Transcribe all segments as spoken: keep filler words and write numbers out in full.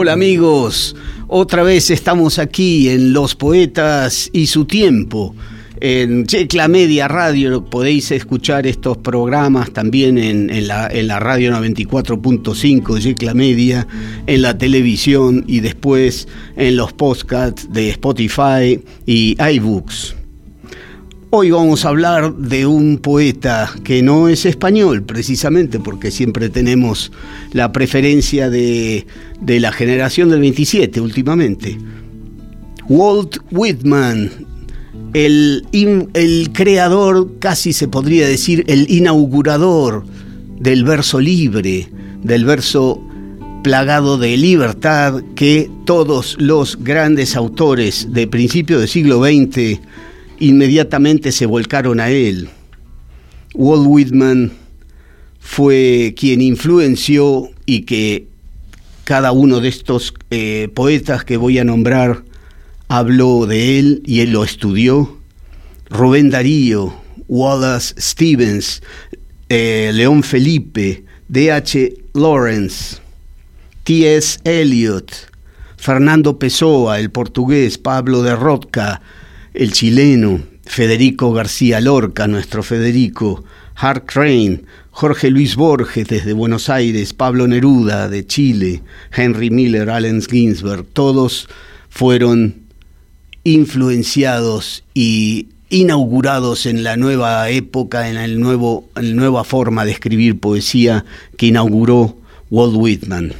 Hola amigos, otra vez estamos aquí en Los Poetas y su Tiempo. En Yecla Media Radio podéis escuchar estos programas también en, en, la, en la radio noventa y cuatro punto cinco Yecla Media, en la televisión y después en los podcasts de Spotify y iBooks. Hoy vamos a hablar de un poeta que no es español, precisamente porque siempre tenemos la preferencia de, de la generación del veintisiete últimamente. Walt Whitman, el, el creador, casi se podría decir el inaugurador del verso libre, del verso plagado de libertad que todos los grandes autores de principios del siglo veinte inmediatamente se volcaron a él. Walt Whitman fue quien influenció y que cada uno de estos eh, poetas que voy a nombrar habló de él y él lo estudió. Rubén Darío, Wallace Stevens, eh, León Felipe, D H Lawrence, T S Eliot, Fernando Pessoa, el portugués, Pablo de Rothka, el chileno, Federico García Lorca, nuestro Federico, Hart Crane, Jorge Luis Borges desde Buenos Aires, Pablo Neruda de Chile, Henry Miller, Allen Ginsberg, todos fueron influenciados y inaugurados en la nueva época, en el nuevo, en la nueva forma de escribir poesía que inauguró Walt Whitman.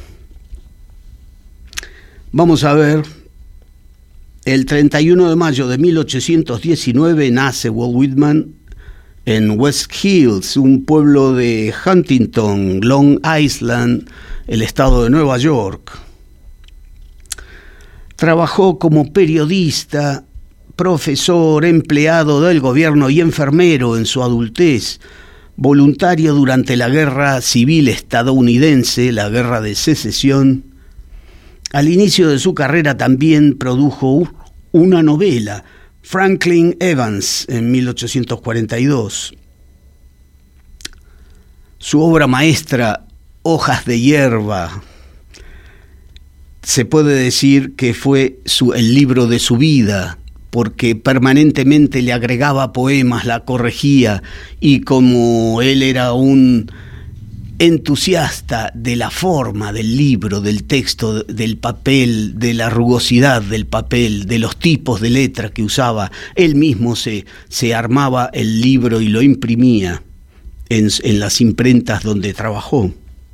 Vamos a ver. El treinta y uno de mayo de mil ochocientos diecinueve nace Walt Whitman en West Hills, un pueblo de Huntington, Long Island, el estado de Nueva York. Trabajó como periodista, profesor, empleado del gobierno y enfermero en su adultez, voluntario durante la Guerra Civil estadounidense, la Guerra de Secesión. Al inicio de su carrera también produjo una novela, Franklin Evans, en mil ochocientos cuarenta y dos. Su obra maestra, Hojas de hierba, se puede decir que fue su, el libro de su vida, porque permanentemente le agregaba poemas, la corregía, y como él era un entusiasta de la forma del libro, del texto, del papel, de la rugosidad del papel, de los tipos de letra que usaba, él mismo se, se armaba el libro y lo imprimía en, en las imprentas donde trabajó.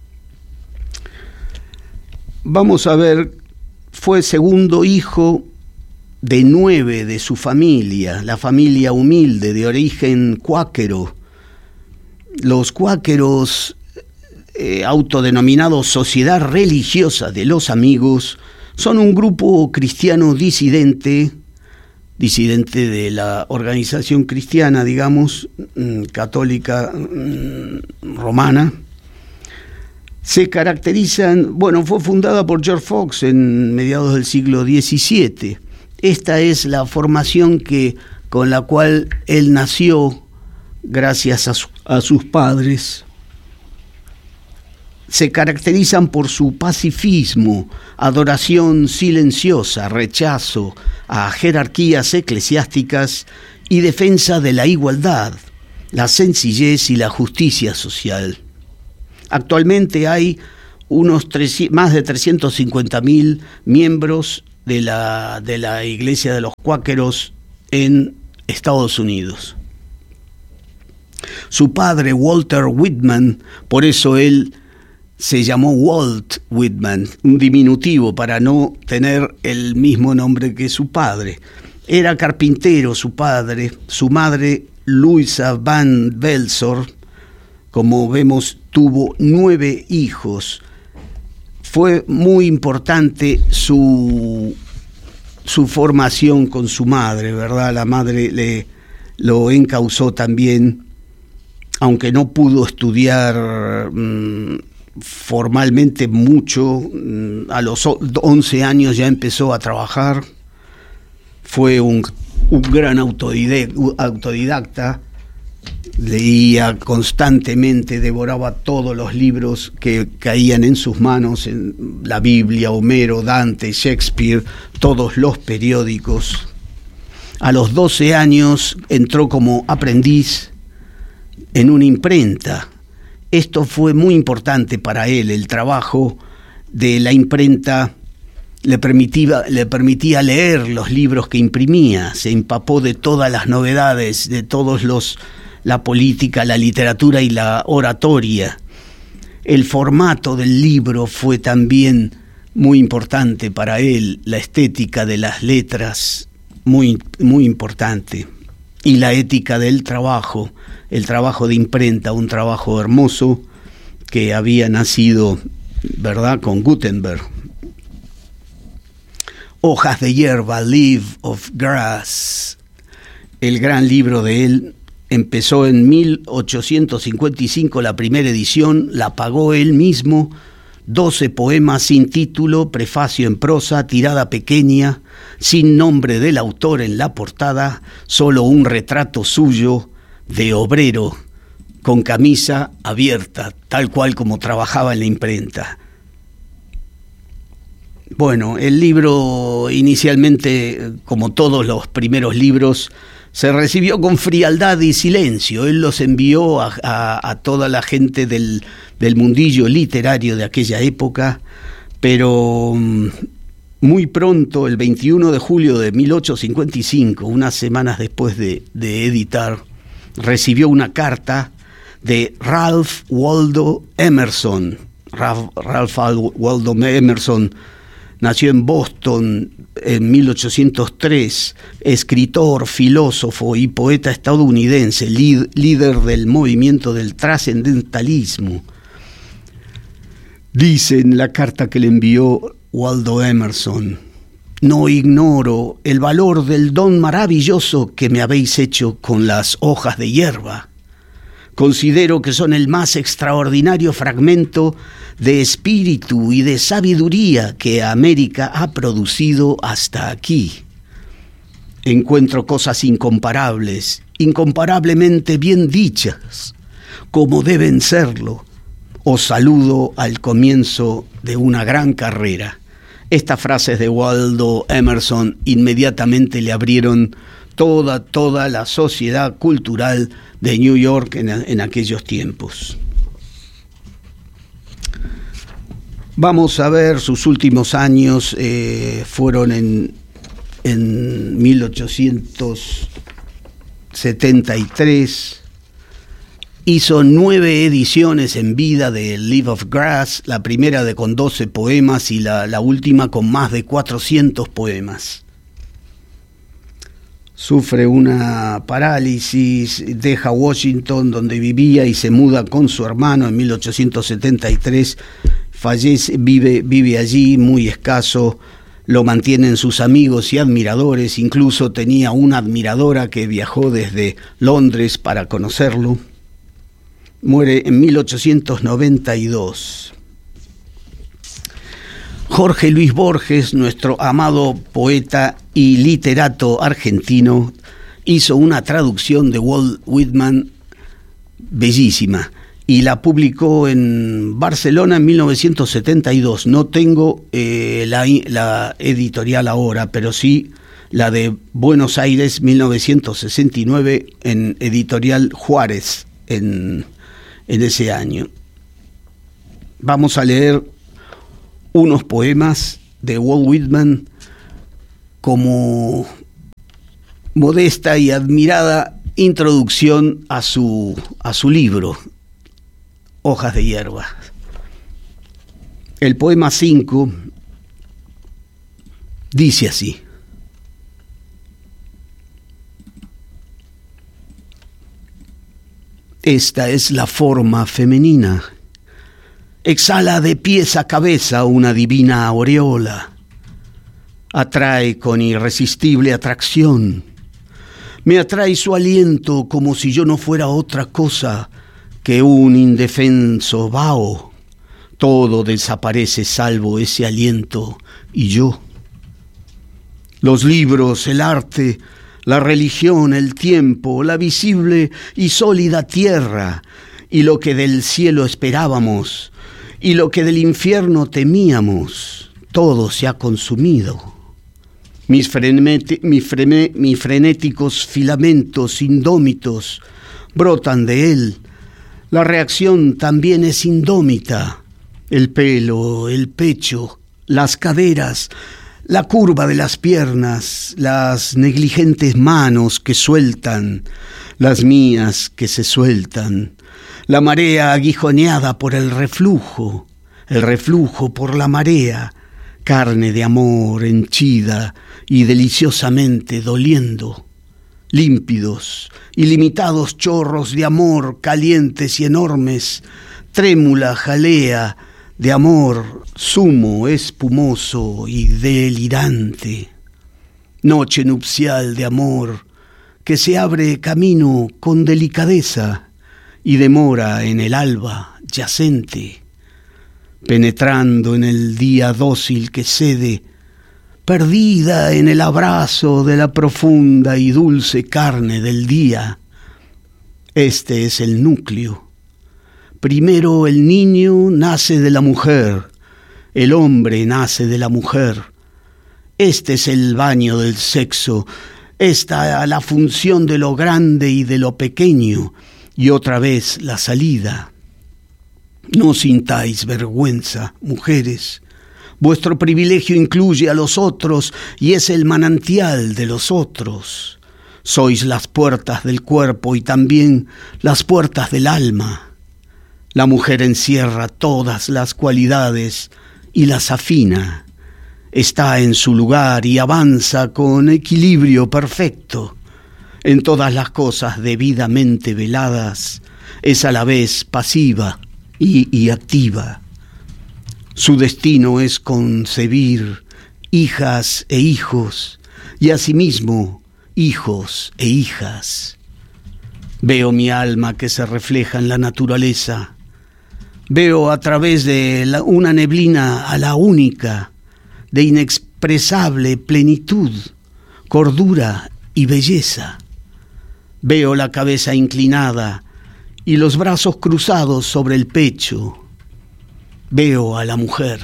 Vamos a ver, fue segundo hijo de nueve de su familia, la familia humilde de origen cuáquero. Los cuáqueros, Eh, autodenominados Sociedad Religiosa de los Amigos, son un grupo cristiano disidente, disidente de la organización cristiana, digamos, católica romana. Se caracterizan, bueno, fue fundada por George Fox en mediados del siglo diecisiete. Esta es la formación que, con la cual él nació gracias a, su, a sus padres. Se caracterizan por su pacifismo, adoración silenciosa, rechazo a jerarquías eclesiásticas y defensa de la igualdad, la sencillez y la justicia social. Actualmente hay unos tres, más de trescientos cincuenta mil miembros de la, de la Iglesia de los Cuáqueros en Estados Unidos. Su padre, Walter Whitman, por eso él se llamó Walt Whitman, un diminutivo para no tener el mismo nombre que su padre. Era carpintero su padre, su madre Louisa Van Belsor, como vemos, tuvo nueve hijos. Fue muy importante su, su formación con su madre, ¿verdad? La madre le lo encauzó también, aunque no pudo estudiar mmm, formalmente mucho. A los once años ya empezó a trabajar. Fue un, un gran autodidacta, Leía constantemente, devoraba todos los libros que caían en sus manos, en la Biblia, Homero, Dante, Shakespeare, todos los periódicos. A los doce años entró como aprendiz en una imprenta. Esto fue muy importante para él. El trabajo de la imprenta le permitía, le permitía leer los libros que imprimía. Se empapó de todas las novedades, de todos los la política, la literatura y la oratoria. El formato del libro fue también muy importante para él, la estética de las letras, muy, muy importante, y la ética del trabajo, el trabajo de imprenta, un trabajo hermoso que había nacido, ¿verdad?, con Gutenberg. Hojas de hierba, Leaf of Grass, el gran libro de él. Empezó en mil ochocientos cincuenta y cinco la primera edición, la pagó él mismo, doce poemas sin título, prefacio en prosa, tirada pequeña, sin nombre del autor en la portada, solo un retrato suyo de obrero, con camisa abierta, tal cual como trabajaba en la imprenta. Bueno, el libro inicialmente, como todos los primeros libros, se recibió con frialdad y silencio. Él los envió a, a, a toda la gente del, del mundillo literario de aquella época, pero muy pronto, el veintiuno de julio de mil ochocientos cincuenta y cinco, unas semanas después de, de editar, recibió una carta de Ralph Waldo Emerson. Ralph, Ralph Waldo Emerson nació en Boston en mil ochocientos tres, escritor, filósofo y poeta estadounidense, líder del movimiento del trascendentalismo. Dice en la carta que le envió Waldo Emerson: no ignoro el valor del don maravilloso que me habéis hecho con las hojas de hierba. Considero que son el más extraordinario fragmento de espíritu y de sabiduría que América ha producido hasta aquí. Encuentro cosas incomparables, incomparablemente bien dichas, como deben serlo. Os saludo al comienzo de una gran carrera. Estas frases de Waldo Emerson inmediatamente le abrieron toda, toda la sociedad cultural de New York en, en aquellos tiempos. Vamos a ver, sus últimos años eh, fueron en, en mil ochocientos setenta y tres. Hizo nueve ediciones en vida de Leaf of Grass, la primera de con doce poemas y la, la última con más de cuatrocientos poemas. Sufre una parálisis, deja Washington donde vivía y se muda con su hermano en mil ochocientos setenta y tres. Fallece, vive, vive allí muy escaso, lo mantienen sus amigos y admiradores, incluso tenía una admiradora que viajó desde Londres para conocerlo. Muere en mil ochocientos noventa y dos. Jorge Luis Borges, nuestro amado poeta y literato argentino, hizo una traducción de Walt Whitman bellísima y la publicó en Barcelona en mil novecientos setenta y dos. No tengo eh, la, la editorial ahora, pero sí la de Buenos Aires, mil novecientos sesenta y nueve, en editorial Juárez, en, en ese año. Vamos a leer unos poemas de Walt Whitman como modesta y admirada introducción a su, a su libro, Hojas de hierba. El poema cinco dice así: esta es la forma femenina. Exhala de pies a cabeza una divina aureola. Atrae con irresistible atracción. Me atrae su aliento como si yo no fuera otra cosa que un indefenso vaho. Todo desaparece salvo ese aliento y yo. Los libros, el arte, la religión, el tiempo, la visible y sólida tierra, y lo que del cielo esperábamos, y lo que del infierno temíamos, todo se ha consumido. Mis, frenet- mi frene- mis frenéticos filamentos indómitos brotan de él. La reacción también es indómita. El pelo, el pecho, las caderas, la curva de las piernas, las negligentes manos que sueltan, las mías que se sueltan, la marea aguijoneada por el reflujo, el reflujo por la marea, carne de amor henchida y deliciosamente doliendo, límpidos, ilimitados chorros de amor calientes y enormes, trémula jalea de amor sumo, espumoso y delirante, noche nupcial de amor que se abre camino con delicadeza y demora en el alba yacente, penetrando en el día dócil que cede, perdida en el abrazo de la profunda y dulce carne del día. Este es el núcleo. Primero el niño nace de la mujer, el hombre nace de la mujer. Este es el baño del sexo, esta la función de lo grande y de lo pequeño, y otra vez la salida. No sintáis vergüenza, mujeres. Vuestro privilegio incluye a los otros y es el manantial de los otros. Sois las puertas del cuerpo y también las puertas del alma. La mujer encierra todas las cualidades y las afina. Está en su lugar y avanza con equilibrio perfecto. En todas las cosas debidamente veladas, es a la vez pasiva y, y activa. Su destino es concebir hijas e hijos, y asimismo hijos e hijas. Veo mi alma que se refleja en la naturaleza. Veo a través de la, una neblina a la única, de inexpresable plenitud, cordura y belleza. Veo la cabeza inclinada y los brazos cruzados sobre el pecho. Veo a la mujer.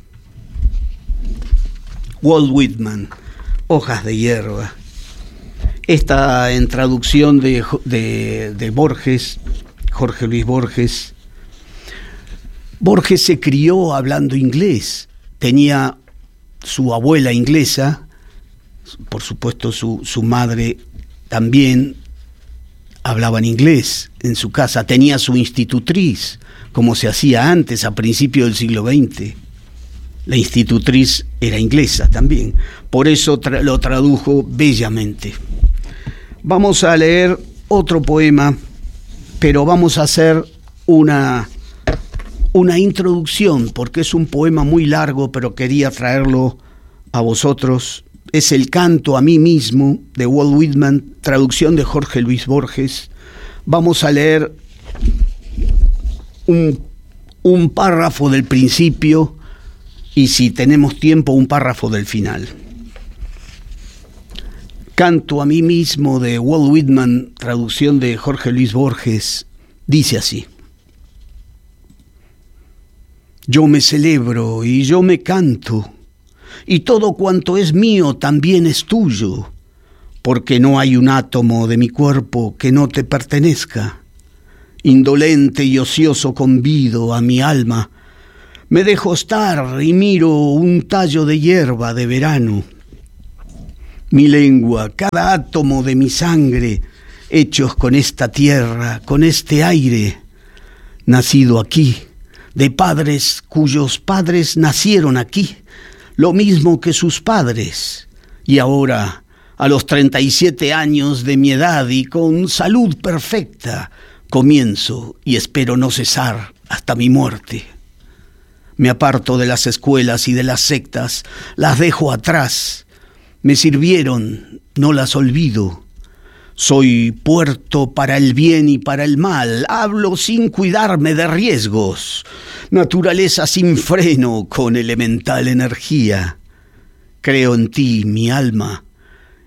Walt Whitman, Hojas de hierba. Esta en traducción de, de, de Borges, Jorge Luis Borges. Borges se crió hablando inglés. Tenía su abuela inglesa, por supuesto su, su madre también hablaba en inglés en su casa. Tenía su institutriz, como se hacía antes, a principios del siglo veinte. La institutriz era inglesa también. Por eso tra- lo tradujo bellamente. Vamos a leer otro poema, pero vamos a hacer una... una introducción, porque es un poema muy largo, pero quería traerlo a vosotros. Es el Canto a mí mismo, de Walt Whitman, traducción de Jorge Luis Borges. Vamos a leer un, un párrafo del principio y, si tenemos tiempo, un párrafo del final. Canto a mí mismo, de Walt Whitman, traducción de Jorge Luis Borges, dice así: yo me celebro y yo me canto, y todo cuanto es mío también es tuyo, porque no hay un átomo de mi cuerpo que no te pertenezca. Indolente y ocioso convido a mi alma, me dejo estar y miro un tallo de hierba de verano. Mi lengua, cada átomo de mi sangre, hechos con esta tierra, con este aire, nacido aquí, de padres cuyos padres nacieron aquí, lo mismo que sus padres, y ahora, a los treinta y siete años de mi edad y con salud perfecta, comienzo y espero no cesar hasta mi muerte. Me aparto de las escuelas y de las sectas, las dejo atrás, me sirvieron, no las olvido. Soy puerto para el bien y para el mal, hablo sin cuidarme de riesgos, naturaleza sin freno con elemental energía. Creo en ti, mi alma,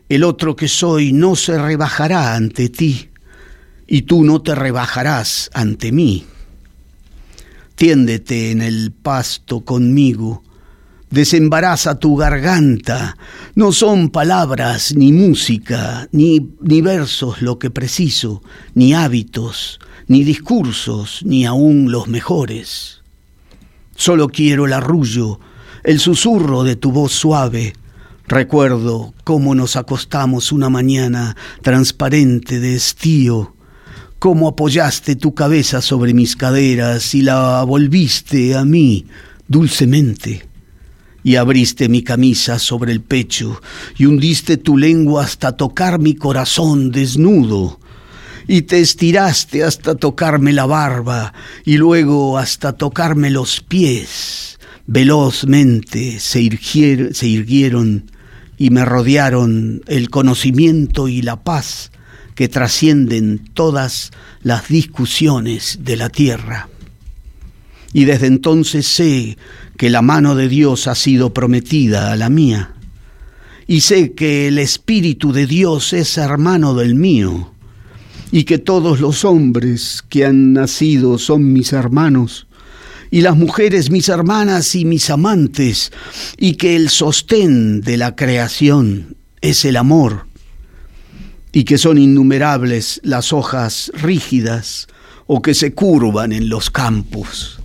El otro que soy no se rebajará ante ti, y tú no te rebajarás ante mí. Tiéndete en el pasto conmigo, desembaraza tu garganta. No son palabras, ni música, ni, ni versos lo que preciso, ni hábitos, ni discursos, ni aún los mejores. Solo quiero el arrullo, el susurro de tu voz suave. Recuerdo cómo nos acostamos una mañana transparente de estío, cómo apoyaste tu cabeza sobre mis caderas y la volviste a mí dulcemente, y abriste mi camisa sobre el pecho y hundiste tu lengua hasta tocar mi corazón desnudo, y te estiraste hasta tocarme la barba y luego hasta tocarme los pies. Velozmente se irguieron, se irguieron y me rodearon el conocimiento y la paz que trascienden todas las discusiones de la tierra. Y desde entonces sé que la mano de Dios ha sido prometida a la mía, y sé que el Espíritu de Dios es hermano del mío, y que todos los hombres que han nacido son mis hermanos, y las mujeres mis hermanas y mis amantes, y que el sostén de la creación es el amor, y que son innumerables las hojas rígidas o que se curvan en los campos,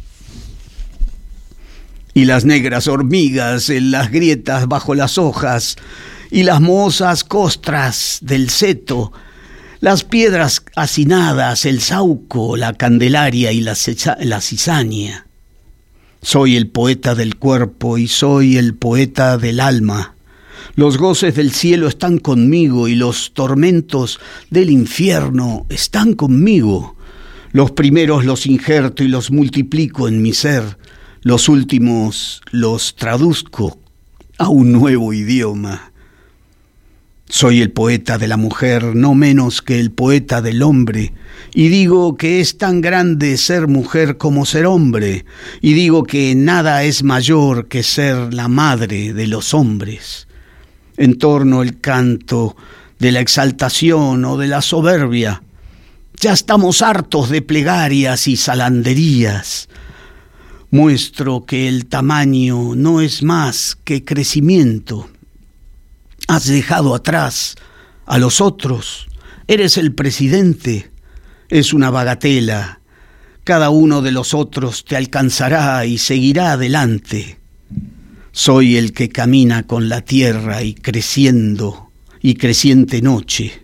y las negras hormigas en las grietas bajo las hojas, y las mohosas costras del seto, las piedras hacinadas, el sauco, la candelaria y la, la cizaña. Soy el poeta del cuerpo y soy el poeta del alma. Los goces del cielo están conmigo y los tormentos del infierno están conmigo. Los primeros los injerto y los multiplico en mi ser. Los últimos los traduzco a un nuevo idioma. Soy el poeta de la mujer, no menos que el poeta del hombre, y digo que es tan grande ser mujer como ser hombre, y digo que nada es mayor que ser la madre de los hombres. Entorno el canto de la exaltación o de la soberbia. Ya estamos hartos de plegarias y zalanderías. Muestro que el tamaño no es más que crecimiento. Has dejado atrás a los otros. Eres el presidente. Es una bagatela. Cada uno de los otros te alcanzará y seguirá adelante. Soy el que camina con la tierra y creciendo y creciente noche.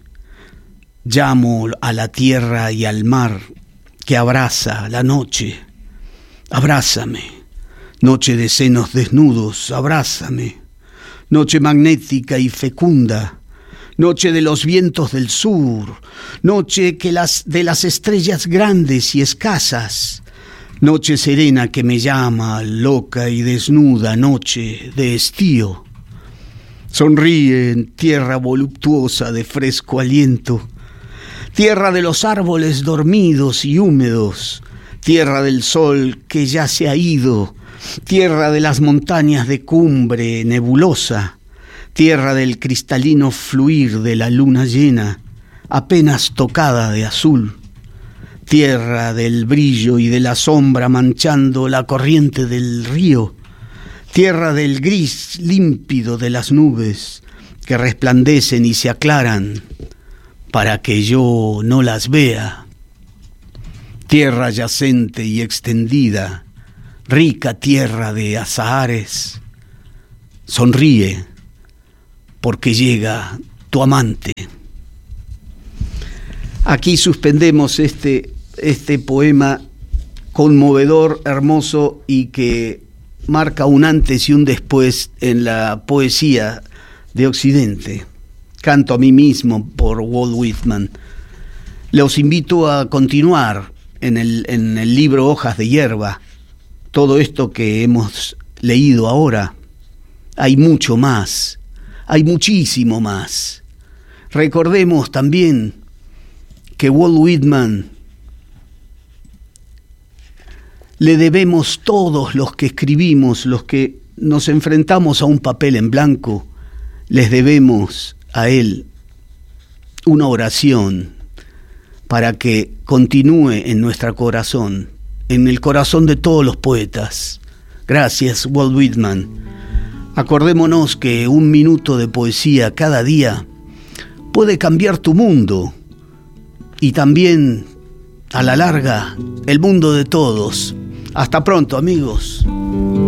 Llamo a la tierra y al mar que abraza la noche. Abrázame, noche de senos desnudos, abrázame. Noche magnética y fecunda, noche de los vientos del sur, noche que las, de las estrellas grandes y escasas, noche serena que me llama, loca y desnuda, noche de estío. Sonríe en tierra voluptuosa de fresco aliento, tierra de los árboles dormidos y húmedos, tierra del sol que ya se ha ido, tierra de las montañas de cumbre nebulosa, tierra del cristalino fluir de la luna llena, apenas tocada de azul, tierra del brillo y de la sombra manchando la corriente del río, tierra del gris límpido de las nubes que resplandecen y se aclaran para que yo no las vea, tierra yacente y extendida, rica tierra de azahares. Sonríe, porque llega tu amante. Aquí suspendemos este, este poema conmovedor, hermoso y que marca un antes y un después en la poesía de Occidente. Canto a mí mismo por Walt Whitman. Los invito a continuar en el, en el libro Hojas de Hierba. Todo esto que hemos leído ahora, hay mucho más, hay muchísimo más. Recordemos también que Walt Whitman le debemos todos los que escribimos, los que nos enfrentamos a un papel en blanco, les debemos a Él una oración para que continúe en nuestro corazón, en el corazón de todos los poetas. Gracias, Walt Whitman. Acordémonos que un minuto de poesía cada día puede cambiar tu mundo y también, a la larga, el mundo de todos. Hasta pronto, amigos.